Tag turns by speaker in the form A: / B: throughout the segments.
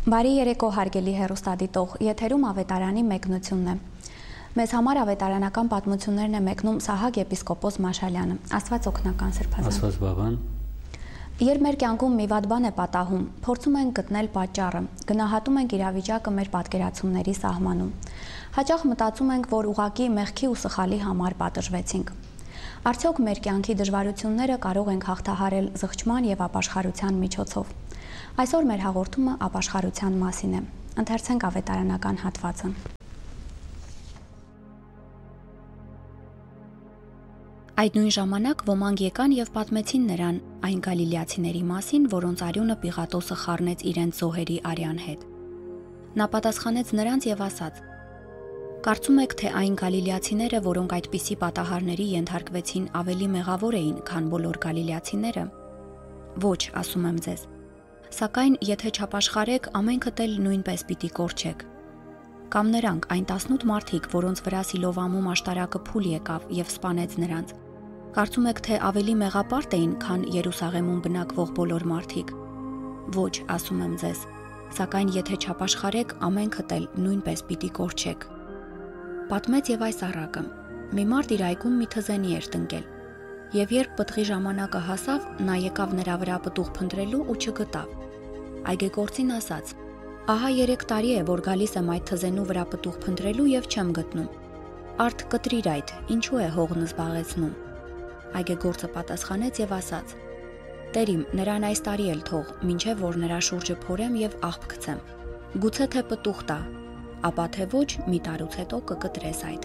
A: Բարի երեկո հարգելի հեռուստադիտող, եթերում ավետարանի մեկնությունն է։ Մեզ համար ավետարանական պատմություններն է մեկնում Սահակ եպիսկոպոս Մաշալյանը։ Աստված օգնական Սրբազան։
B: Աստված բավան։
A: Երբ մեր կյանքում մի վատ բան է պատահում, փորձում ենք գտնել պատճառը, գնահատում ենք իրավիճակը մեր պատկերացումների սահմանում։ Հաճախ մտածում ենք, որ ուղղակի մեղքի ու սխալի համար պատժվեցինք։ Արդյոք մեր կյանքի դժվարությունները կարող ենք հաղթահարել զղջման եւ ապաշխարության միջոցով։ Այսօր մեր հաղորդումը ապաշխարության մասին է։ Ընթերցենք ավետարանական հատվածը։ Այդ նույն ժամանակ ոմանք եկան եւ պատմեցին նրան այն գալիլեացիների մասին, որոնց արյունը Պիղատոսը խառնեց իրենց զոհերի արյան հետ։ Նա պատասխանեց նրանց եւ ասաց. Կարծում եք, թե այն գալիլեացիները, որոնք այդպիսի պատահարների ենթարկվեցին, ավելի մեղավոր էին, քան բոլոր գալիլեացիները։ Ոչ, ասում եմ ձեզ։ Սակայն, եթե չապաշխարեք, ամենքդ էլ նույնպես պիտի կորչեք։ Կամ նրանք, այն 18 մարդիկ, որոնց վրա Սիլովամում աշտարակը փուլ եկավ եւ սպանեց նրանց։ Կարծում եք, թե ավելի մեղապարտ էին, քան Երուսաղեմում բնակվող բոլոր մարդիկ։ Ոչ, ասում եմ ձեզ։ Սակայն, եթե չապաշխարեք, ամենքդ էլ նույնպես պիտի կորչեք։ Պատմեց եւ այս առակը. մի մարդ իր այգում մի թզենի էր տնկել։ Եվ երբ պտղի ժամանակը հասավ, նա եկավ նրա վրա պտուղ փնտրելու ու չգտավ։ Այգեգործին ասաց. Ահա 3 տարի է, որ գալիս եմ այդ թզենու վրա պտուղ փնտրելու եւ չեմ գտնում։ Արդ կտրիր այդ, ինչու է հողն զբաղեցնում։ Այգեգործը պատասխանեց եւ ասաց. Տեր իմ, նրան այս տարի էլ թող, մինչեւ որ նրա շուրջը փորեմ եւ աղբ գցեմ։ Գուցե թե պտուղ տա, ապա թե ոչ, մի տարուց հետո կկտրես այդ։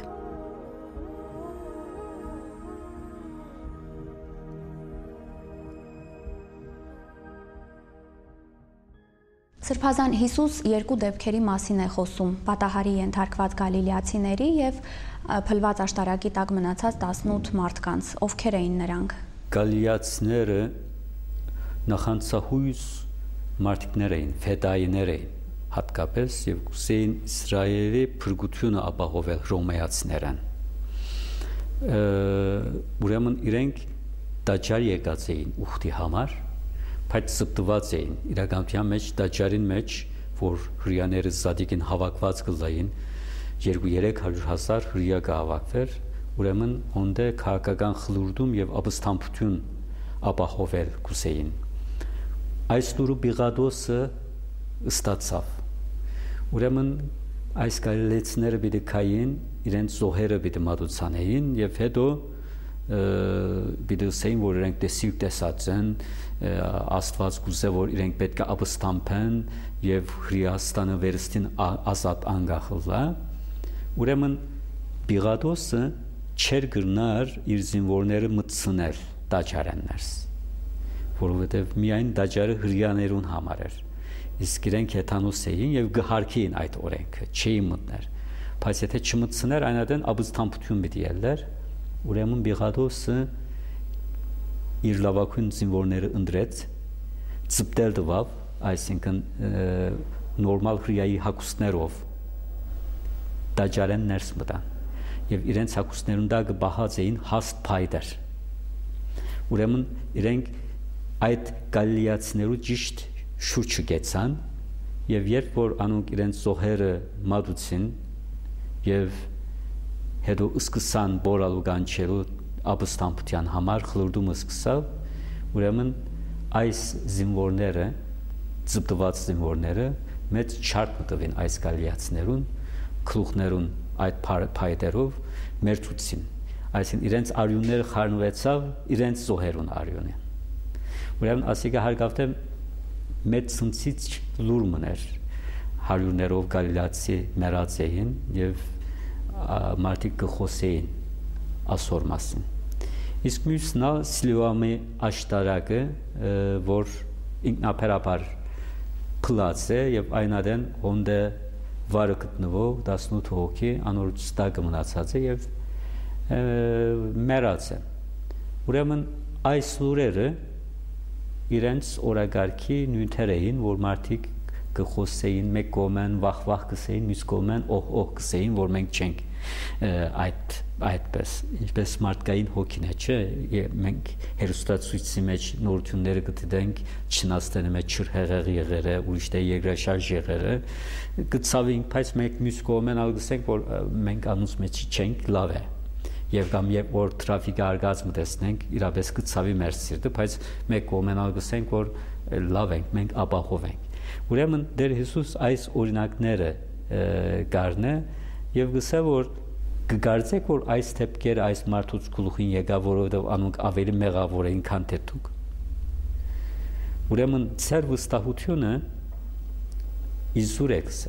A: Սրբազան Հիսուս երկու դեպքերի մասին է խոսում՝ պատահարի ենթարկված գալիլեացիների եւ փլված աշտարակի տակ մնացած 18 մարդկանց, ովքեր էին նրանք։
B: Գալիլեացիները նախանցահույս մարդիկներ էին, ֆեդայիներ էին, հատկապես եւ կուսեին Իսրայելի փրկությունը ապահովել հռոմեացիներն։ Ուրեմն իրենք դաջար եկած էին ուխտի համար, բայց զբաղված էին իրականության մեջ դաջարին մեջ, որ հրեաները զադիկին հավաքված կլային 200-300,000 հրեա կհավաքվեր, ուրեմն հոնդե քաղաքական խլուրդում եւ ապստամբություն ապահովել կուսեին։ Այս դուրը Պիղատոսը ստացավ։ Ուրեմն այս գալիլեացիները պիտի կային, իրենց զոհերը պիտի մատուցանեին եւ հետո պիտի ասեին, որ իրենք տեսիք տեսած են, Աստված կուզե, որ իրենք պետք է ապստամբեն եւ Հրեաստանը վերստին ազատ անգախլա։ Ուրեմն Պիղատոսը չեր գրնար իր զինվորները մտցնել դաջարեններս, որովհետեւ միայն դաջարը հրեաներուն համար էր։ Իսկ իրենք հեթանոս էին եւ գհարքին այդ օրենքը, չէին մտներ։ Բայց եթե չմտցներ, այնադեն ապստամբություն պիտի ելներ, ուրեմն Պիղատոսը իր լավագույն զինվորները ընտրեց, ծպտել տվավ, այսինքն նորմալ հրեայի հագուստներով դաջարեն ներս մտան եւ իրենց հագուստներուն դա կբահած էին հաստ փայտեր։ Ուրեմն իրենք այդ գալիլեացիներու ճիշտ շուրջը գեցան եւ երբ որ անոնք իրենց զոհերը մատուցին եւ հետո սկսան բորալու կանչելու ապստամբության համար խլուրդումը սկսավ, ուրեմն այս զինվորները, ծպտված զինվորները մեծ չարք մտվին այս գալիլեացիներուն, գլուխներուն այդ փայտերով մերթուցին, այսինքն իրենց արյունները խառնվեցավ իրենց զոհերուն արյունը։ Ուրեմն ասիկա հարգավտե մեծ ցնցիչ լուր մներ, հարյուրներով գալիլեացի մեռած էին եւ մարդիկ կխոսեին ասոր մասին։ Իսկ մյուսն է Սիլովամի աշտարակը, որ ինքնաբերաբար փլած է եւ այնադեն հոնդե վարը գտնվող 18 հոգի անորոց տակ մնացած է եւ մեռած է։ Ուրեմն այս լուրերը իրենց օրագարկի նյութեր էին, որ մարդիկ կխոսեին մեկ կողմեն վախ-վախ կսեին, մյուս կողմեն օհ-օհ կսեին, որ մենք չենք այդպես ինչպես մարդկային հոգին է, չէ, մենք հերոստացույցի մեջ նորությունները գտենք չնաստանի մեջ չրհեղեղ եղերը, ուրիշ դե երկրաշարժ եղերը, գծավինք, բայց մենք մյուս կողմեն ալգսենք, որ մենք անուս մեջ չենք, լավ է։ Եվ կամ երբ որ տրաֆիկը արգածում տեսնենք, իրապես գծավի մեր սիրտը, բայց մեկ կողմեն ալգսենք, որ լավ ենք, մենք ապահով ենք։ Ուրեմն Տեր Հիսուս այս օրինակները գարնե եւ գսե որ կգարձեք որ այս թեփքերը այս մարդուց գլուխին եկա, որովհետեւ անոնք ավելի մեղավոր էին, քան թե դուք։ Ուրեմն ծեր վստահությունը իզուր է գսե։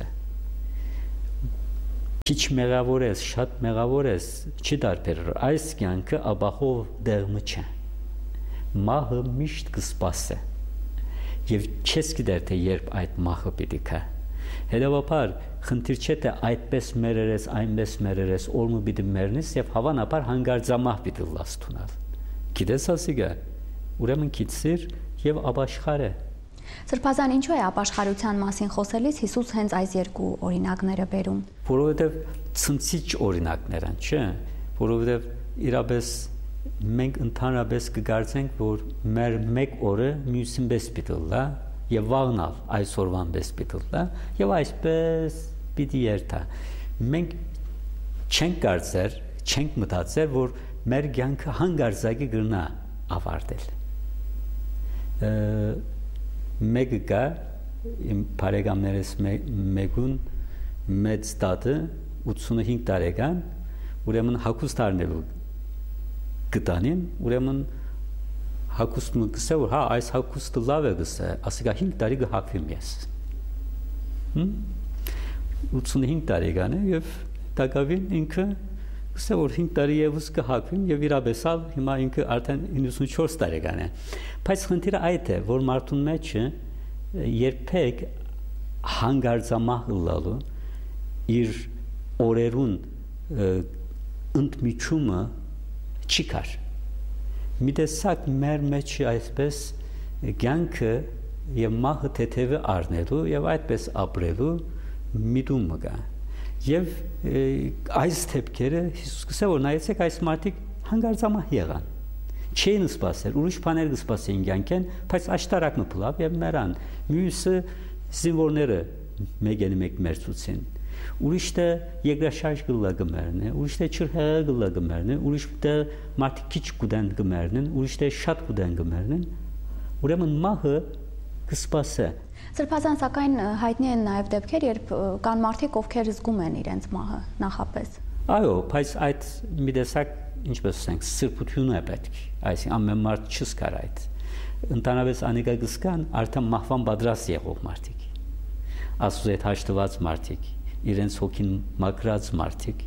B: Քիչ մեղավոր ես, շատ մեղավոր ես, չի դարբերır։ Այս կյանքը ապահով դեղմը չէ։ Մահը միշտ կսպասե։ Եվ չես գիտեր թե երբ այդ մահը պիտի գա։ Հետևաբար խնդիր չէ թե այդպես մերերես, այնպես մերերես, օրմը պիտի մեռնես եւ հավանաբար հանգարձամահ պիտի լաս տունալ։ Գիտես ասիգա, ուրեմն քիծիր եւ ապաշխարե։
A: Սրբազան ինչու է ապաշխարության մասին խոսելիս Հիսուս հենց այս երկու օրինակները բերում։
B: Որովհետեւ ցնցիչ օրինակներ են, չէ՞, որովհետեւ իրապես մենք ընդհանրապես կգարձենք, որ մեր մեկ օրը մյուսին պես պիտի լա եւ վաղնալ այսօրվան պես պիտի լա եւ այսպես պիտի երթա։ Մենք չենք կարծեր, չենք մտածեր, որ մեր կյանքը հանգարձակի գրնա ավարտել։ Մեկը կա իմ բարեկամներս մեկուն մեծ տատը 85 տարեկան, ուրեմն հագուստ առնելու գտանին, ուրեմն հագուստը գսե որ հա այս հագուստը լավ է գսե, ասիկա 5 տարի կհագվեմ ես։ 85 տարեկան է եւ տակավին ինքը գսե որ 5 տարի եւս կհագվեմ եւ իրաբեսալ հիմա ինքը արդեն 94 տարեկան է։ Բայց խնդիրը այդ է, որ մարդուն մեջ երբեք հանգարձամահ լալու իր օրերուն ընդմիջումը չի կար։ Մի տեսակ մեր մեջ այսպես կյանքը եւ մահը թեթևը առնելու եւ այդպես ապրելու միտումը կա։ Եվ այս թեփքերը Հիսուս գսե որ նայեցեք այս մարդիկ հանգարձամահ եղան։ Չէին սպասել, ուրիշ բաներ կսպասեին կյանքեն, բայց աշտարակը փլավ եւ մեռան։ Մյուսը զինվորները մեկ մերցուցին։ Ուրիշը երկրաշարժ գլագմերն է, ուրիշը չրհեղը գլագմերն է, ուրիշը մարդիկ քիչ կուդեն գմերն, ուրիշը շատ կուդեն գմերն։ Ուրեմն մահը կսպասե։
A: Սրբազան սակայն հայտնի են նաեւ դեպքեր, երբ կան մարդիկ, ովքեր զգում են իրենց մահը նախապես։
B: Այո, բայց այդ մի տեսակ ինչպես ասենք, սրբություն է պետք, այսինքն ամեն մարդ չզգար այդ։ Ընդհանրապես անիկա գսկան արդեն մահվան պատրաստ եղող մարդիկ։ Աստծո հետ հաշտված մարդիկ, իրենց հոգին մաքրած մարդիկ,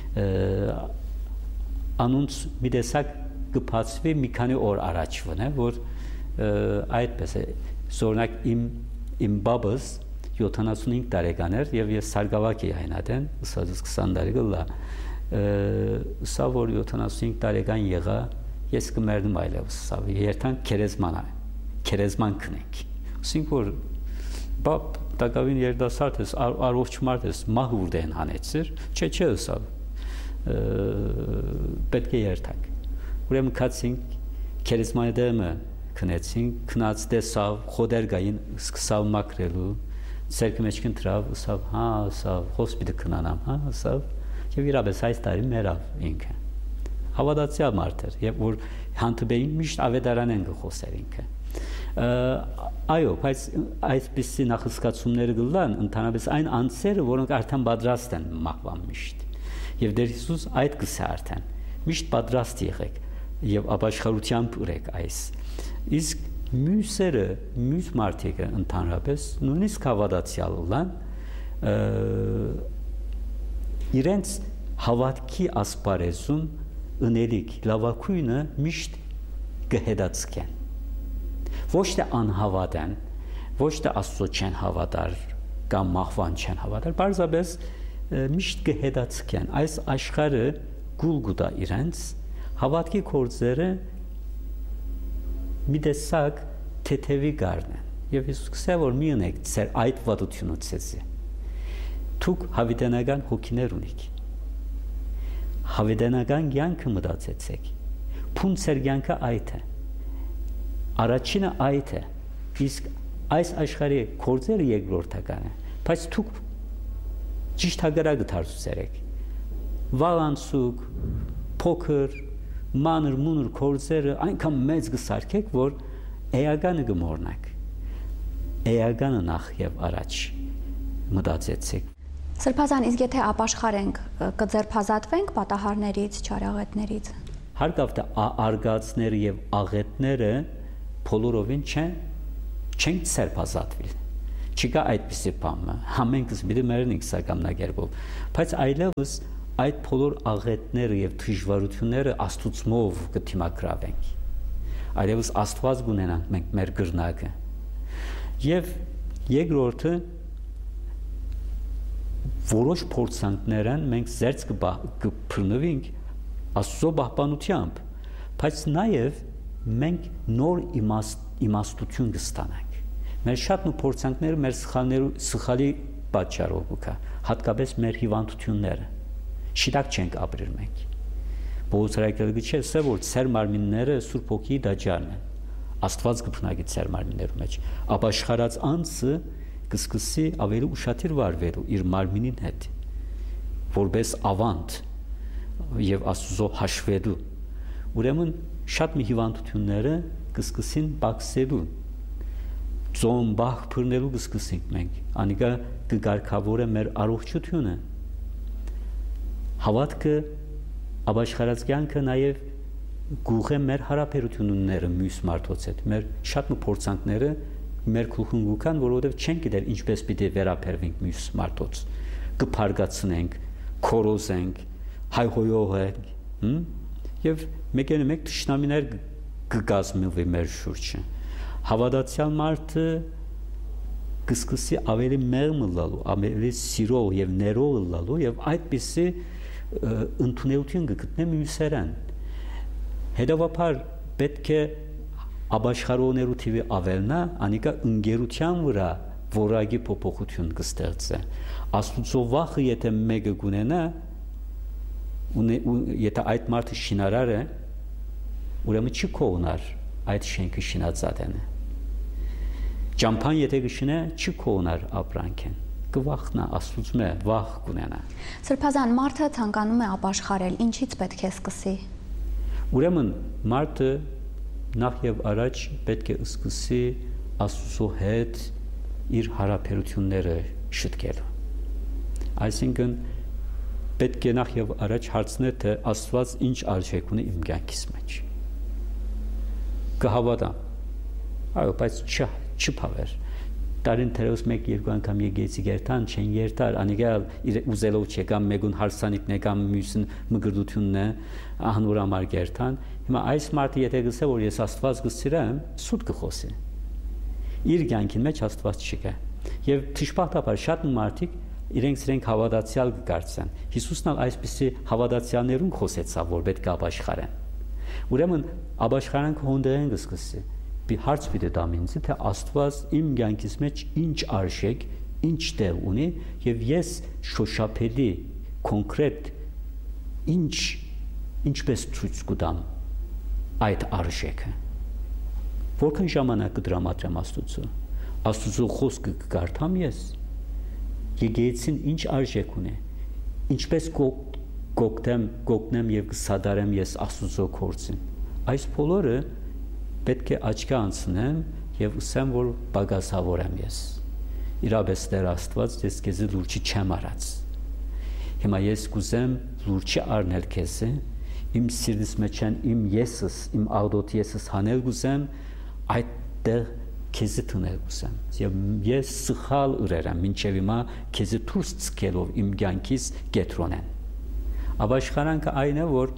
B: անոնց մի տեսակ կփածվի մի քանի օր առաջվն է, որ այդպես է։ Օրինակ իմ բաբս 75 տարեկան էր եւ ես Սարգսակի այնադեն, ըստ 20 տարի գլա սա որ 75 տարեկան եղա, ես կմեռնեմ այլևս, սա երթան քերեզման քնենք։ Ասենք որ բապ տակավին երդասարդ ես, առողջ մարդ ես, մահ ուրդեն հանեցիր, չէ, սա պետք է երթանք։ Ուրեմն կացինք քերեզմանի դեմը քնեցինք, քնած տեսավ, խոդեր գային, սկսավ մաքրելու, ցերկի մեջ կընտրավ, ասավ, հա, ասավ, հոսպիտալ քնանամ, հա, ասավ, եւ իրապես այս տարի մեռավ ինքը։ Հավատացյալ մարդ էր, եւ որ հանդիպեին միշտ ավետարանեն գխոսեր ինքը։ Այո, բայց այսպիսի նախասկացումները գլան ընդհանրապես այն անձերը, որոնք արդեն պատրաստ են մահվան միշտ։ Եվ Տեր Հիսուս այդ գսե արդեն միշտ պատրաստ եղեք եւ ապաշխարությամբ ուրեք այս։ Իսկ մյուսերը, մյուս մարդիկը ընդհանրապես նույնիսկ հավատացյալ լան իրենց հավատքի ասպարեզում ընելիք լավակույնը միշտ կհետացկեն։ Ոչ թե անհավատ են, ոչ թե Աստծո չեն հավատար կամ մահվան չեն հավատար, բարձրապես միշտ կհետացկեն։ Այս աշխարհը գուլ գուտա իրենց հավատքի գործերը մի տեսակ թեթևի գարնեն։ Եվ Հիսուս գսե որ մի ունեք ձեր այդ վատությունը ցեզի։ Դուք հավիտենական հոգիներ ունիք։ հավիտենական կյանքը մտածեցեք։ Փունցեր կյանքը այդ է։ Առաջինը այդ է։ Իսկ այս աշխարհի գործերը երկրորդական է։ Բայց դուք ճիշտ հագարակը դարձրեք։ Վալանսուկ, փոքր, մանր մունր գործերը այնքան մեծ կսարքեք, որ էականը կմոռնաք։ Էականը նախ եւ առաջ մտածեցեք։
A: Սրբազան, իսկ եթե ապաշխարենք, կձերբազատվենք պատահարներից, չարաղետներից։
B: Հարկավ թե արգածները եւ աղետները բոլորովին չեն ձերբազատվել։ Չկա այդպիսի բան, համենքս մի մերն ինքսակամնագերբով, բայց այլևս այդ բոլոր աղետները եւ դժվարությունները Աստծուով կդիմակրավենք։ Այլևս Աստված կունենանք մենք մեր գրնակը։ Եվ երկրորդը որոշ փորձանքներն մենք զերծ կփրկվենք Աստծո պահպանությամբ, բայց նաեւ մենք նոր իմաստություն կստանանք։ Մեր շատ ու փորձանքները մեր սխալի պատճառով կա, հատկապես մեր հիվանդությունները։ Շիտակ չենք ապրել մենք։ Բողոքարակելը չէ, որ ծեր մարմինները Սուրբ Հոգի դաջարն են։ Աստված կփնագի ծեր մարմիններու մեջ։ Ապաշխարած անձը կսկսի ավելի ուշադիր վարվելու իր մարմինին հետ, որպես ավանդ եւ Աստծո հաշվելու։ Ուրեմն շատ մի հիվանդությունները կսկսին բացելու։ Ծոմ բախ բռնելու կսկսենք մենք, անիկա կգարկավորե մեր առողջությունը։ Հավատքը ապաշխարած կյանքը նաև գուղե մեր հարաբերությունները մյուս մարդոց հետ, մեր շատ փորձանքները մեր գլխուն գուքան, որովհետև չենք գիտեր ինչպես պիտի վերաբերվենք մյուս մարդոց, կփարգացնենք, քորոզենք, հայհոյողենք, եւ մեկ թշնամիներ կգազմվի մեր շուրջը։ Հավատացյալ մարդը կսկսի ավելի մեղմ լալու, ավելի սիրող եւ ներող լալու եւ այդպիսի ընդունելություն կգտնե մյուսերեն։ Հետևաբար պետք է ապաշխարողներու թիվը ավելնա, անիկա ընկերության վրա որակի փոփոխություն կստեղծե։ Աստծո վախը եթե մեկը գունենա, եթե այդ մարդը շինարար է, ուրեմն չի կողնար այդ շենքը շինածատենը։ Ճամփան եթե գշնե չի կողնար ապրանքեն։ Կվախնա Աստծո վախ կունենա։
A: Սրբազան, մարդը ցանկանում է ապաշխարել, ինչից պետք է սկսի։
B: Ուրեմն մարդը նախ եւ առաջ պետք է սկսի Աստծո հետ իր հարաբերությունները շտկել։ Այսինքն պետք է նախ եւ առաջ հարցնել թե Աստված ինչ արժեք ունի իմ կյանքիս մեջ։ Կհավատամ։ Այո, բայց չփավեր։ Տարին թերևս 1-2 անգամ եկեցի գերտան, չեն երթար, անիկալ ուզելով չեկամ մեկուն հարսանիքն եկամ մյուսն մգրդությունն է, անոր համար գերտան։ Հիմա այս մարդը եթե գսե որ ես Աստված կսիրեմ, սուտ կխոսի։ Իր կյանքին մեջ Աստված չկա։ Եվ թշպախտաբար շատ մարդիկ իրենք հավատացյալ կգարցան։ Հիսուսն ալ այսպիսի հավատացյալներուն խոսեցավ, որ պետք է ապաշխարեն։ Ուրեմն ապաշխարանքը հոնդերեն կսկսի։ Հարց պիտի տամ ինձ, թե Աստված իմ կյանքիս մեջ ինչ արժեք, ինչ տեղ ունի եւ ես շոշափելի կոնկրետ ինչպես ցույց կտամ այդ արժեքը։ Որքան ժամանակ կդրամատրեմ Աստծո խոսքը կգարթամ ես։ Եկեղեցին ինչ արժեք ունի, ինչպես գոգնեմ եւ կսադարեմ ես Աստծո գործին։ Այս բոլորը պետք է աչքի անցնեմ եւ ուսեմ որ բագասավոր եմ ես։ Իրապես Տեր Աստված ես քեզ լուրջ չեմ արած։ Հիմա ես կուզեմ լուրջ առնել քեզ, իմ սիրտիս մեջ իմ եսս, իմ աղդոտ եսս հանել կուզեմ, այդտեղ քեզ տնել կուզեմ։ Եվ ես սխալ ուրերեմ, մինչև հիմա քեզ դուրս ցկելով իմ կյանքից կետրոնեն։ Ապաշխարանքը այն է որ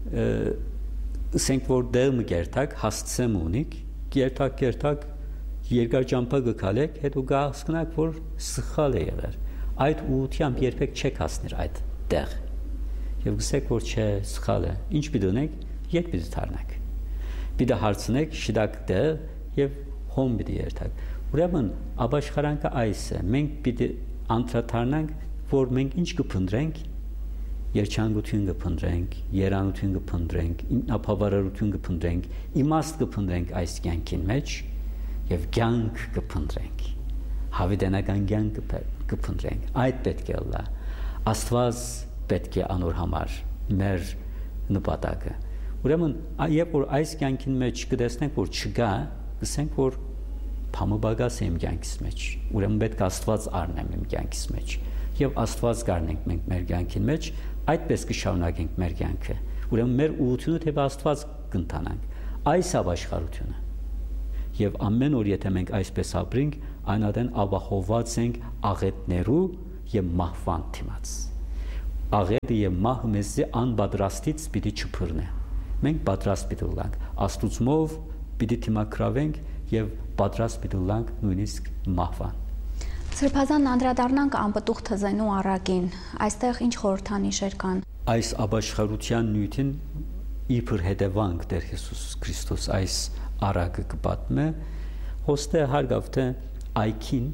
B: ասենք որ դեր մգերտակ հասցեմ ունիք, գերտակ երկար ճամփա գկալեք, հետո գասկնակ որ սխալ է եղել։ Այդ ուությամբ երբեք չեք հասներ այդ տեղ։ Եվ գսեք որ չէ սխալ է։ Ինչ պիտի ունեք, ետ պիտի դառնաք։ Պիտի հարցնեք շիդակ տեղ եւ հոմ պիտի երթակ։ Ուրեմն ապաշխարանքը այս է։ Մենք պիտի անդրադառնանք, որ մենք ինչ կփնտրենք երջանկություն կփնտրենք, երանություն կփնտրենք, ինքնաբավարարություն կփնտրենք, իմաստ կփնտրենք այս կյանքին մեջ եւ կյանք կփնտրենք, հավիտենական կյանք կփնտրենք։ Այդ պետք է լա։ Աստված պետք է անոր համար մեր նպատակը։ Ուրեմն, երբ որ այս կյանքին մեջ կտեսնենք, որ չկա, կսենք, որ փամը բագաս է իմ կյանքից մեջ։ Ուրեմն պետք է Աստված առնեմ իմ կյանքից մեջ։ Եվ Աստված գարնենք մենք մեր կյանքին մեջ, այդպես կշարունակենք մեր կյանքը։ Ուրեմն մեր ուղղությունը թե Աստված կընթանանք։ Այս է աշխարհությունը։ Եվ ամեն օր եթե մենք այսպես ապրենք, այնադեն ապահովված ենք աղետներու եւ մահվան դիմաց։ Աղետը եւ մահը մեզ անպատրաստից պիտի չփռնե։ Մենք պատրաստ պիտի լինենք, Աստուծմով պիտի դիմակրավենք եւ պատրաստ պիտի լինենք նույնիսկ մահվան։
A: Սրբազան անդրադառնանք անպտուղ թզենու առակին, այստեղ ինչ խորհրդանիշեր կան։
B: Այս ապաշխարության նյութին իբր հետևանք Տեր Հիսուս Քրիստոս այս առակը կպատմե, հոստե հարգավ թե այքին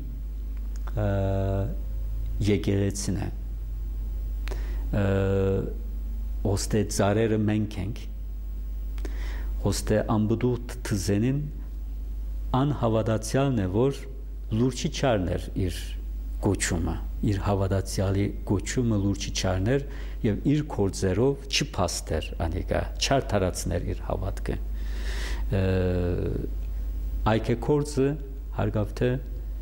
B: եկեղեցին է, հոստե ծարերը մենք ենք, հոստե անպտուղ թզենին անհավատացյալն է, որ լուրջի չարներ իր գոչումը, իր հավատացյալի գոչումը լուրջի չարներ եւ իր կորձերով չփաստեր անիկա, չարթարացներ իր հավատքը։ Այքե կորձը հարգավ թե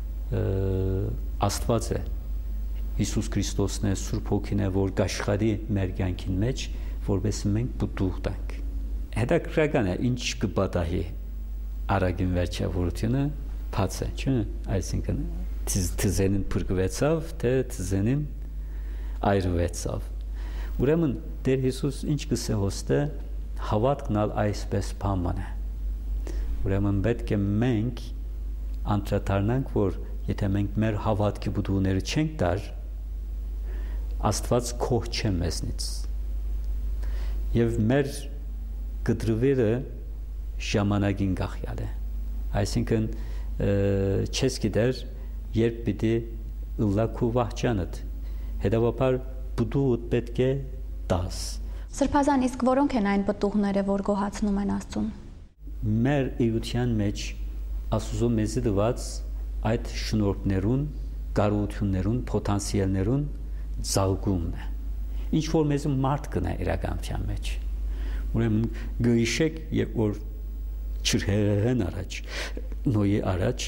B: Աստված է, Հիսուս Քրիստոսն է, Սուրբ Հոգին է, որ գաշխարի մեր կյանքին մեջ, որովհետեւ մենք պտուղ տանք։ Հետաքրքրական է, ինչ կպատահի առագին վերջավորությունը բաց է, չէ՞, այսինքն թզենին փրկվեցավ, թե թզենին այրվեցավ։ Ուրեմն Տեր Հիսուս ինչ կսե հոստե հավատքն այսպես բան է։ Ուրեմն պետք է մենք անդրադառնանք, որ եթե մենք մեր հավատքի բուդուները չենք տար, Աստված քող չէ մեզնից։ Եվ մեր գդրվերը ժամանակին գախյալ է։ Այսինքն չես գիտեր երբ պիտի ըլլակու վահճանդ, հետևաբար բուդուդ պետք է տաս։
A: Սրբազան, իսկ որոնք են այն պտուղները, որ գոհացնում են Աստծուն։
B: Մեր էության մեջ Աստծո մեզի տված այդ շնորհներուն, կարողություններուն, պոտենցիալներուն զարգումն է։ Ինչ որ մեզ մարդ կնա իրականության մեջ։ Ուրեմն գիշեք երբ որ չհեղեն առաջ, նոյի առաջ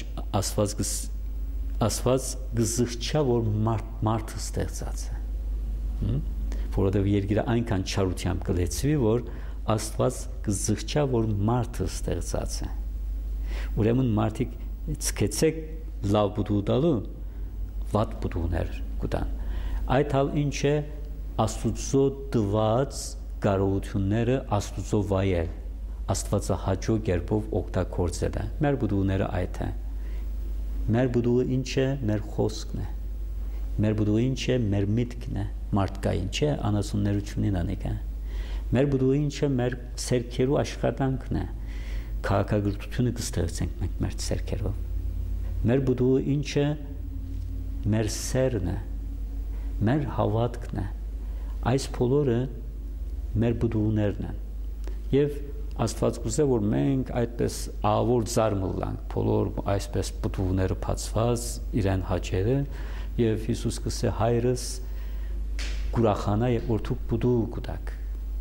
B: Աստված գզղչա որ մարդը ստեղծած է։ Որովհետև երկիրը այնքան չարությամբ կլեցվի, որ Աստված գզղչա որ մարդը ստեղծած է։ Ուրեմն մարդիկ ցկեցեք լավ բուդու տալու, վատ բուդուներ կտան։ Այդ հալ ինչ է Աստուծո տված կարողությունները Աստուծո վայել, Աստվածահաճո կերպով օգտագործել է։ Մեր բուդուները այդ է։ Մեր բուդուը ինչ է, մեր խոսքն է։ Մեր բուդուը ինչ է, մեր միտքն է, մարդկային չէ, անասուններությունին անիկա։ Մեր բուդուը ինչ է, մեր սերքերու աշխատանքն է։ Քաղաքագրությունը կստեղծենք մենք մեր սերքերով։ Մեր բուդուը ինչ է, մեր սերն է, մեր հավատքն է։ Այս բոլորը մեր բուդուներն են։ Եվ Աստված կուզե որ մենք այդպես ավոր զարմլանք, բոլոր այսպես բուդուները բացված իրեն հաճերը եւ Հիսուս կսե հայրս գուրախանա եւ որ դուք բուդու կուտակ։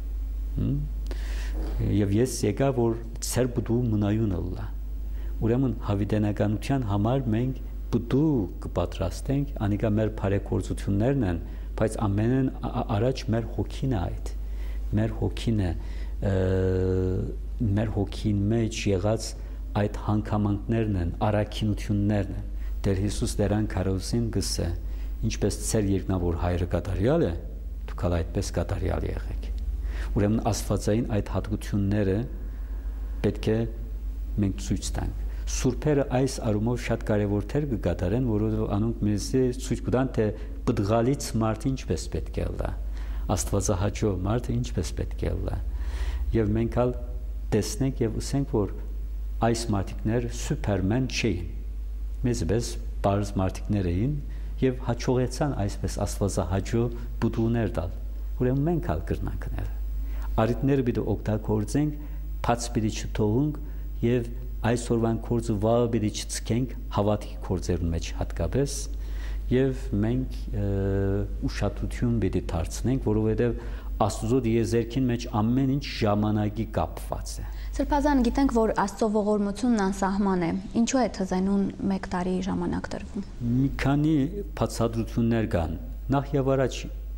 B: Եվ ես եկա որ ծեր բուդու մնայուն լա։ Ուրեմն հավիտենականության համար մենք բուդու կպատրաստենք, անիկա մեր բարեգործություններն են, բայց ամենն առաջ մեր հոգին է այդ։ Մեր հոգին է մեր հոգին մեջ եղած այդ հանգամանքներն են, առաքինություններն են։ Տեր Հիսուս դերան քարոզին գսե, ինչպես ծեր երկնավոր հայրը կատարյալ է, դուք ալ այդպես կատարյալ եղեք։ Ուրեմն աստվածային այդ հատկությունները պետք է մենք ցույց տանք։ Սուրբերը այս առումով շատ կարևոր թեր կկատարեն, որովհետև անոնք մեզ ցույց կտան, թե բդղալից մարդը ինչպես պետք է լա, աստվածահաճո մարդը ինչպես պետք է լա։ Եվ մենք ալ տեսնենք եւ ասենք, որ այս մարդիկներ սուպերմեն չէին։ Մեզպես բարձ մարդիկներ էին եւ հաջողեցան այսպես աստվածահաճո բուդուներ տալ։ ուրեմն մենք ալ կրնանքներ արիտները պիտի օգտագործենք բաց պիտի չթողենք եւ այսօրվան կորձը վաղը պիտի չցկենք հավատքի կորձերուն մեջ հատկապես եւ մենք ուշադրություն պիտի դարձնենք որովհետեւ Աստծո դիեզերքին մեջ ամեն ինչ ժամանակի կապված է
A: Սրբազան գիտենք որ Աստծո ողորմությունն անսահման է ինչու է թզենուն 1 տարի ժամանակ տրվում
B: Մի քանի բացատրություններ կան նախ եւ առաջ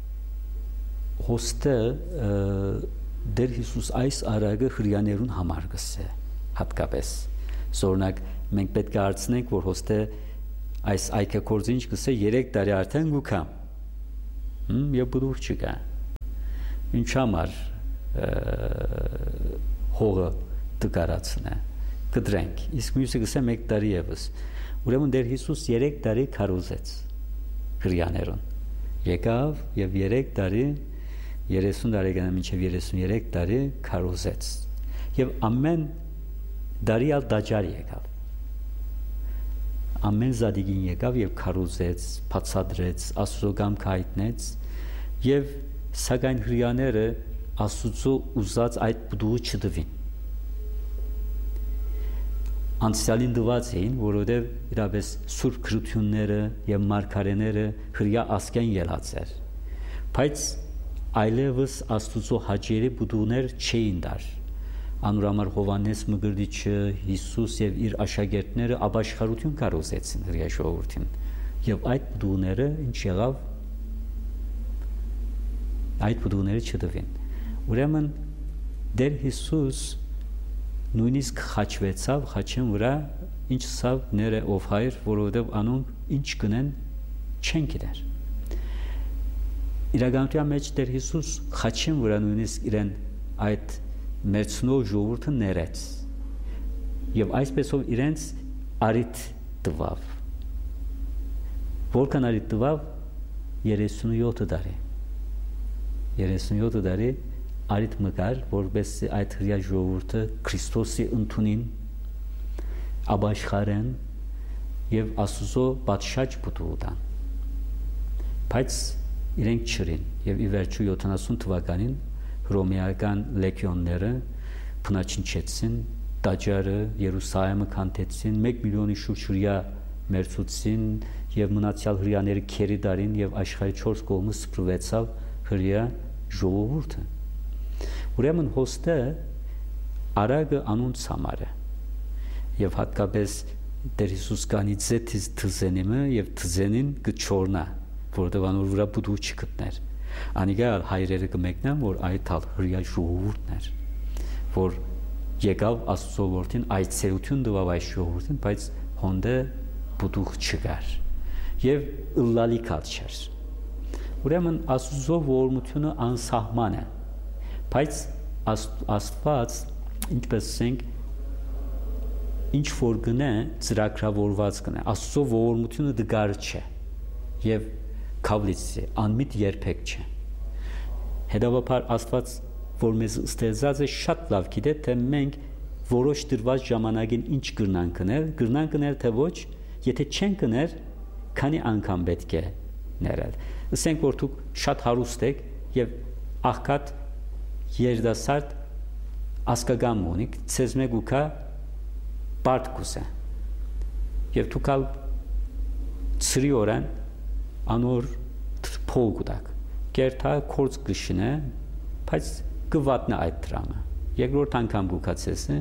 B: հոստը Դեր Հիսուս այս արագը հրյաներուն համար գսե հատկապես Զորնակ մենք պետք է հարցնենք որ հոստը այս այկակորձը ինչ գսե 3 տարի արդեն գուքամ եւ բուդուր չկա Ինչ համար հողը դկարացնե կդրենք իսկ մյուսը գսե 1 տարի եւս ուրեմն Դեր Հիսուս 3 տարի քարոզեց հրյաներուն եկավ եւ 3 տարի 30 տարեկանա մինչև 33 տարի քարոզեց եւ ամեն դարի ալ դաջար եկավ ամեն զադիգին եկավ եւ քարոզեց բացադրեց Աստծո կամքը հայտնեց եւ սակայն հրյաները Աստծո ուզած այդ բդուղը չդվին անցյալին դված էին որովհետեւ իրապես սուրբ քրությունները եւ մարգարեները հրյա ասկեն ելած էր բայց այլևս Աստծո հաճելի բդուղներ չէին դար անուրամար Հովանես Մգրդիչը Հիսուս եւ իր աշակերտները ապաշխարություն կարոզեցին հրյա ժողովրդին եւ այդ բդուղները ինչ եղավ այդ բդուղները չդվին ուրեմն Դեր Հիսուս նույնիսկ խաչվեցավ խաչեն վրա ինչ սավ ները ով հայր որովհետեւ անոնք ինչ կնեն չեն գիտեր իրականության մեջ Դեր Հիսուս խաչեն վրա նույնիսկ իրեն այդ մերցնող ժողովուրդը ներեց եւ այսպեսով իրենց արիտ տվավ որքան արիտ տվավ 37 տարի 37 տարի արիտ մկար որպես այդ հրյա ժողովուրդը Քրիստոսի ընդունին ապաշխարեն եւ Աստծո պատշաճ բուտուդան բայց իրենք չրին եւ ի վերջո 70 թվականին հռոմեական լեգիոնները փնաչնչեցին տաճարը Երուսաղեմը քանդեցին 1 միլիոնի շուրջ հրյա մերցուցին եւ մնացյալ հրյաները քերի դարին եւ աշխարհի 4 կողմը սփռվեցավ հրյա ժողովուրդը ուրեմն հոստը արագը անոնց համար է եւ հատկապես Դեր Հիսուս կանի ձեթից թզենիմը եւ թզենին կչորնա որովհետեւ անոր վրա բուդու չգտներ անիգա հայրերը կմեկնան որ այդ հրյա ժողովուրդն էր որ եկավ Աստծո որդին այցելություն տվավ այս ժողովրդին բայց հոնդը բուդու չկար եւ ըլլալի քաչեր ուրեմն Աստծո ողորմությունը անսահման է բայց Աստված ինչպես ասենք ինչ որ գնե ծրագրավորված գնե Աստծո ողորմությունը դգար չէ եւ քավլիցի անմիտ երբեք չէ հետեւաբար Աստված որ մեզ ստեղծած է շատ լավ գիտե թե մենք որոշ դրված ժամանակին ինչ կրնան կնել թե ոչ եթե չեն կներ քանի անգամ պետք է ներել ասենք որ դուք շատ հարուստ եք եւ աղքատ երդասարդ ասկագամ ունիք ցեզ մեկ ուքա բարդ կուսե եւ դուք ալ ծրի օրան անոր փողուտակ կերտա կորց գշնե բայց կվատնա այդ դրամը երկրորդ անգամ գուքացեսը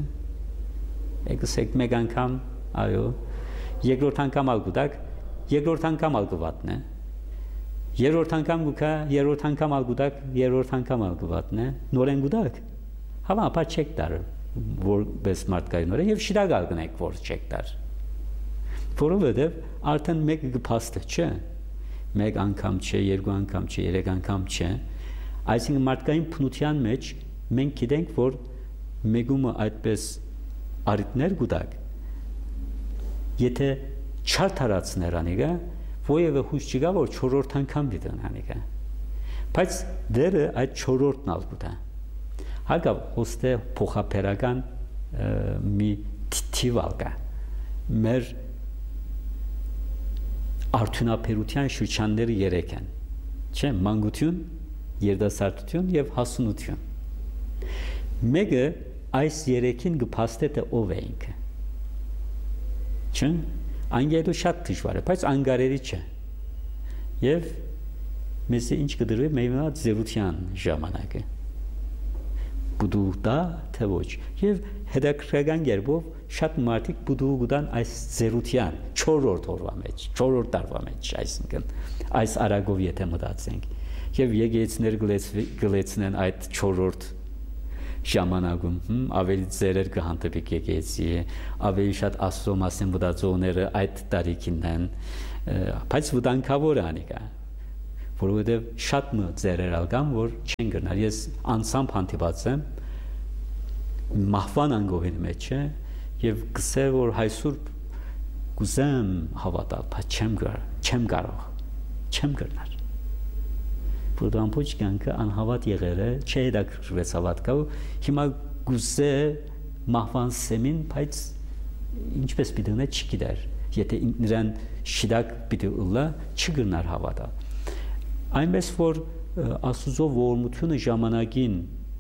B: եկսեք մեկ անգամ այո երկրորդ անգամ ալ գուտակ երկրորդ անգամ ալ կվատնա երրորդ անգամ գուքա երրորդ անգամ ալ գուտակ երրորդ անգամ ալ կվատնա նորեն գուտակ հավա ապա չեք տար որպես մարդկային օրը եւ շիրագալ գնեք որ չեք տար որովհետեւ արդեն մեկը կփաստը չէ մեկ անգամ չէ երկու անգամ չէ երեք անգամ չէ այսինքն մարդկային փնության մեջ մենք գիտենք որ մեգումը այդպես արիտներ գուտակ եթե չարթարացներ անիգա ոևէ հույս չկա որ 4-րդ անգամ դիտեն անիգա բայց դերը այդ 4-րդն ալ գուտա հակավ հոստե փոխապերական մի թիվալկա մեր արդյունաբերության շրջանները 3 են չէ մանկություն երդասարտություն եւ հասունություն։ Մեկը այս երեքին կփաստեթե ով է ինքը։ Չէ՞, անգելու շատ դժվար է, բայց անգարերի չէ։ Եվ մեզ ինչ կդրվի մեր զերության ժամանակը։ Բուդու դա թե ոչ։ Եվ հետաքրքրական երբով շատ մարդիկ բուդու գտան այս զերության 4-րդ օրվա մեջ, 4-րդ տարվա մեջ, այսինքն այս արագով եթե մտածենք։ Եվ եկեղեցիներ գլեցնեն այդ 4-րդ ժամանակում ավելի ծերեր կհանդիպի եկեղեցի, ավելի շատ Աստծո մասին մտածողները այդ տարիքին են, բայց վտանգավոր է անիկա, որովհետև շատ ծերեր ալկան, որ չեն գնալ։ Ես անցամբ հանդիպած եմ մահվան անգողին մեջ է եւ գսե որ հայսուր կուզեմ հավատալ, բայց չեմ գնալ։ Որտեղ ամբողջ կյանքը անհավատ եղել է, չհետաքրքրվեց հավատքով, հիմա գուզե մահվան սեմին, բայց ինչպես պիտի ունե չգիտեր, եթե նրան շիդակ պիտի ուլա, չգնար հավատալ։ Այնպես որ Աստծո ողորմությունը ժամանակին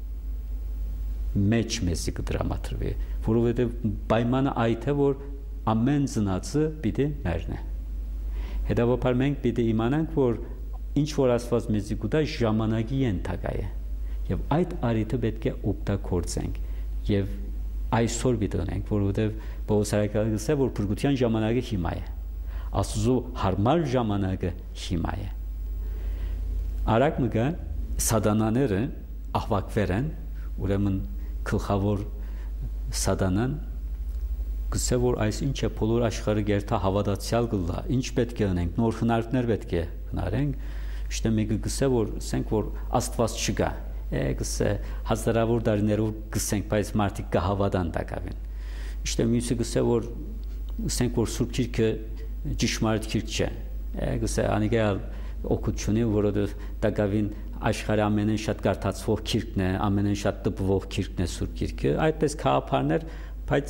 B: մեջ մեզի կդրամատրվի, որովհետև պայմանը այդ է, որ ամեն ծնածը պիտի մեռնի։ Հետևաբար մենք պիտի իմանանք, որ ինչ որ Աստված մեզի կուտա ժամանակի ենթակա է, եւ այդ արիթը պետք է օգտագործենք եւ այսօր պիտի ունենք, որովհետև Պողոս Արաքյալը ասել, որ փրկության ժամանակը հիմա է, Աստծո հարմար ժամանակը հիմա է։ Արագ մգա սատանաները ահվակվեր են, ուրեմն գլխավոր սատանան գսե որ այս ինչ է բոլոր աշխարհը գերտա հավատացյալ գլա, ինչ պետք է անենք, նոր հնարքներ պետք է հնարենք, իշտե մեկը գսե որ ասենք որ Աստված չկա, գսե հազարավոր տարիներով գսենք, բայց մարդիկ կհավատան տակավին, իշտե մյուսը գսե որ ասենք որ Սուրբ Գիրքը ճշմարիտ գիրք չէ, գսե անիկա օգուտունի, որովհետև տակավին աշխարհի ամենեն շատ կարդացվող գիրքն է, ամենեն շատ տպվող գիրքն է Սուրբ Գիրքը, այդպես քահապարներ, բայց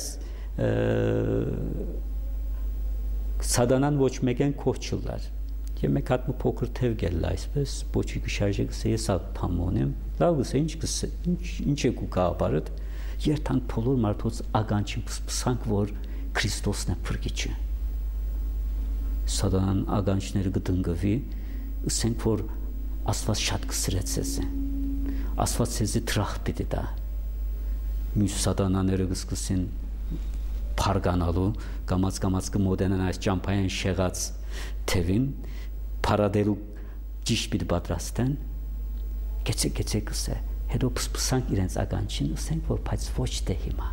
B: սատանան ոչ մեկեն կողչուլար։ Եվ մեկ հատ փոքր թև գելա այսպես, ոչի գշարժե գսե ես աթամոնեմ, լավ գսե ինչ է կուկապարդ, երթանք բոլոր մարդոց ականջին փսփսանք, որ Քրիստոսն է փրկիչը։ Սատանան ականջները կդնգվի, ասենք որ Աստված շատ կսրեց ես է, Աստված ձեզի թրախտ պիտի տա, մյուս սատանաները կսկսին փարգանալու, կամաց կմոտենան այս ճամփային շեղած թևին, փարադելու ճիշտ պիտի պատրաստեն, գեցե կսե, հետո փսփսանք իրենց ականջին, ասենք որ բայց ոչ թե հիմա,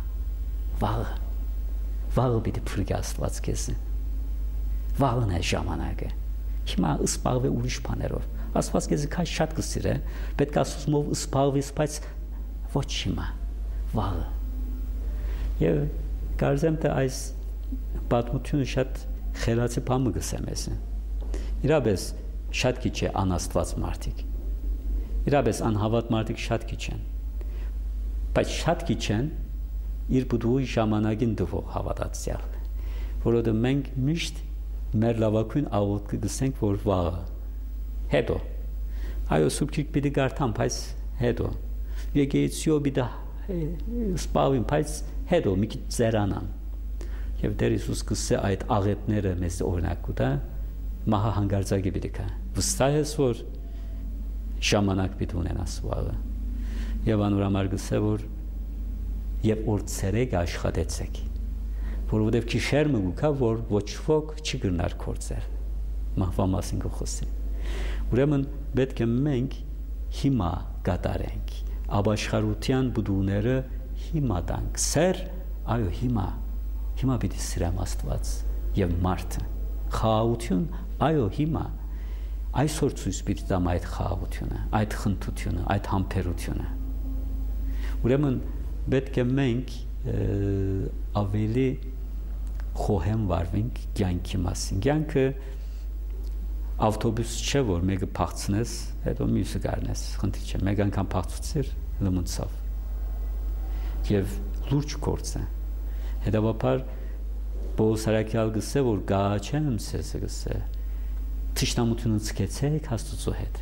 B: վաղը պիտի փրկի Աստված քեզը, վաղն է ժամանակը, հիմա սպաղվի ուրիշ բաներով, Աստված քեզի քաշ շատ կսիրե, պետք է Աստծով սպաղվես, բայց ոչ հիմա, վաղը։ Եվ կարծեմ թե այս պատմությունը շատ խելացի բան գսեմ ես։ Իրապես շատ քիչ է անաստված մարդիկ։ Իրապես անհավատ մարդիկ շատ քիչ են։ Բայց շատ քիչ են իր բուդուի ժամանակին դվող հավատացյալ։ Որովհետև մենք միշտ մեր լավագույն աղոթքը գսենք որ վաղը։ Հետո այո Սուրբ Գիրք պիտի կարդամ, բայց հետո եկեղեցիով պիտի սպառվեմ, բայց հետո մի քիչ ծերանամ։ Եվ Տեր Հիսուս կսե այդ աղետները մեզ օրինակ կտա, մահա հանգարձակի պիտի կա։ Վստահ ես որ ժամանակ պիտի ունենաս վաղը։ Եվ անորամար կսե որ եւ որ ցերեկ աշխատեցեք, որովհետեւ քիշերմը գուկա որ ոչ ոք չի գնար կործել։ Մահվա մասին կխոսի։ Ուրեմն պետք է մենք հիմա կատարենք ապաշխարության բուդուները հիմա տանք սեր, այո հիմա պիտի սիրեմ Աստված եւ մարդը, խաղաղություն, այո հիմա այսօր ցույց պիտի տամ այդ խաղաղությունը, այդ խնդությունը, այդ համբերությունը։ Ուրեմն պետք է մենք ավելի խոհեմ վարվենք կյանքի մասին։ Կյանքը ավտոբուս չէ, որ մեկը փախցնես, հետո մյուսը գարնես, խնդիր չէ, մեկ անգամ փախցուցիր, լմնցավ։ Եվ լուրջ գործ է։ Հետևաբար Պողոս Արաքյալ գսե, որ գաչեմ սեզը գսե, թշնամությունը ցկեցեք Աստծո հետ։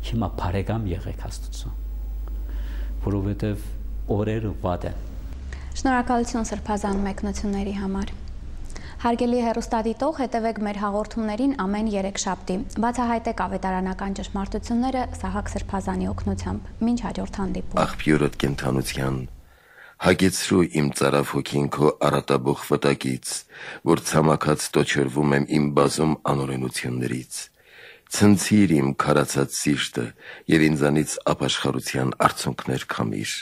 B: Հիմա բարեկամ եղեք Աստծուն, որովհետև օրերը վատ են։
A: Շնորհակալություն սրբազան մեկնությունների համար։ Հարգելի հեռուստադիտող, հետևեք մեր հաղորդումներին ամեն երեքշաբթի։ Բացահայտեք ավետարանական ճշմարտությունները Սահակ Սրբազանի օգնությամբ։ Մինչ հաջորդ հանդիպում։
C: Աղբյուրդ կենթանության, հագեցրու իմ ծարավ հոգին քո արատաբող վտակից, որ ցամաքած տոչրվում եմ իմ բազում անօրենություններից։ Ցնցիր իմ քարացած սիրտը եւ ինձանից ապաշխարության արցունքներ քամիր։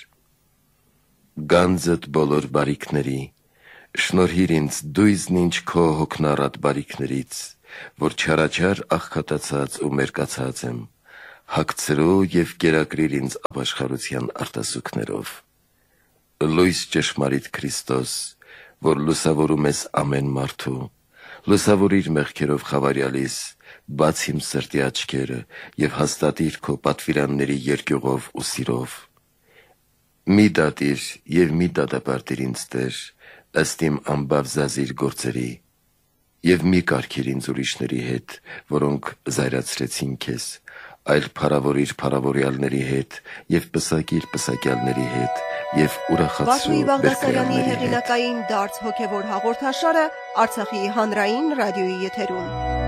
C: Գանձդ բոլոր բարիքների, շնորհիր ինձ դույզն ինչ քո հոգնառատ բարիքներից, որ չարաչար աղքատացած ու մերկացած եմ, հագցրու եւ կերակրիր ինձ ապաշխարության արտասուքներով։ Լույս ճշմարիտ Քրիստոս, որ լուսավորում ես ամեն մարդու, լուսավորիր մեղքերով խավարյալիս, բաց իմ սրտի աչքերը եւ հաստատիր քո պատվիրանների երկյուղով ու սիրով։ Մի դատիր եւ մի դատապարտիր ինձ Տեր, ըստ իմ ամբավ զազիր գործերի, եւ մի կարգիր ինձ ուրիշների հետ, որոնք զայրացրեցին քեզ, այլ փառավորիր փառավորյալների հետ եւ պսակիր պսակյալների հետ եւ ուրախացրու
D: Բաղդասարյանի հեղինակային դարձ հոգևոր հաղորդաշարը Արցախի հանրային ռադիոյի եթերում։